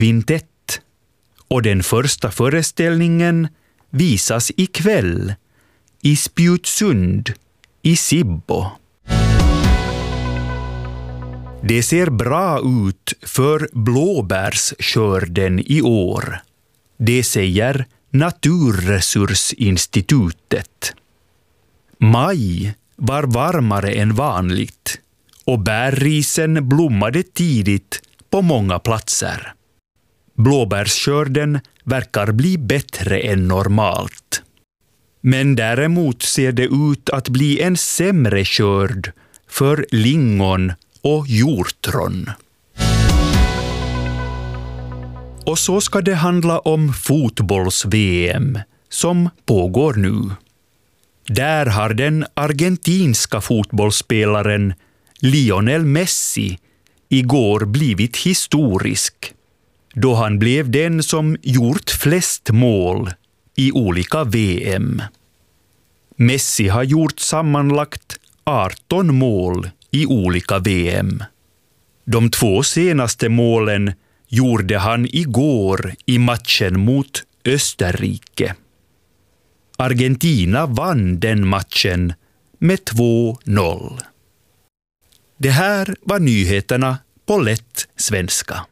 Kvintett och den första föreställningen visas ikväll i Spjutsund i Sibbo. Det ser bra ut för blåbärsskörden i år. Det säger Naturresursinstitutet. Maj var varmare än vanligt och bärrisen blommade tidigt på många platser. Blåbärsskörden verkar bli bättre än normalt. Men däremot ser det ut att bli en sämre skörd för lingon och hjortron. Och så ska det handla om fotbolls-VM som pågår nu. Där har den argentinska fotbollsspelaren Lionel Messi igår blivit historisk, då han blev den som gjort flest mål i olika VM. Messi har gjort sammanlagt 18 mål i olika VM. De 2 senaste målen gjorde han igår i matchen mot Österrike. Argentina vann den matchen med 2-0. Det här var nyheterna på lätt svenska.